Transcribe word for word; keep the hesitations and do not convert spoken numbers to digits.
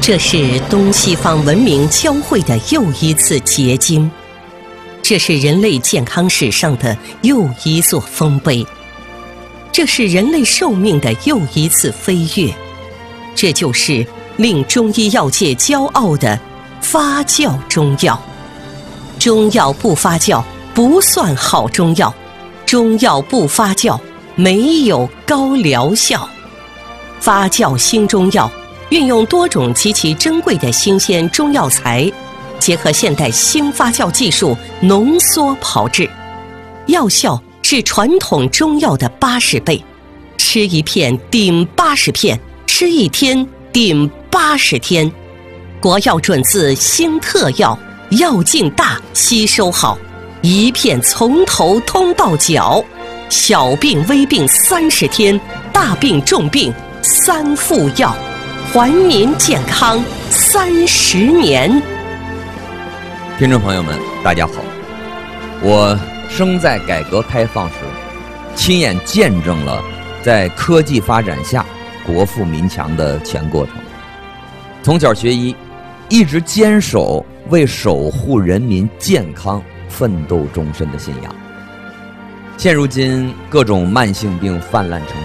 这是东西方文明交汇的又一次结晶，这是人类健康史上的又一座丰碑，这是人类寿命的又一次飞跃，这就是令中医药界骄傲的发酵中药。中药不发酵不算好中药，中药不发酵没有高疗效。发酵新中药运用多种极其珍贵的新鲜中药材，结合现代新发酵技术浓缩炮制，药效是传统中药的八十倍，吃一片顶八十片，吃一天顶八十天。国药准字新特药，药劲大，吸收好，一片从头通到脚，小病微病三十天，大病重病三副药，还民健康三十年。 听众朋友们，大家好，我生在改革开放时，亲眼见证了在科技发展下国富民强的全过程。从小学医，一直坚守为守护人民健康奋斗终身的信仰。现如今，各种慢性病泛滥成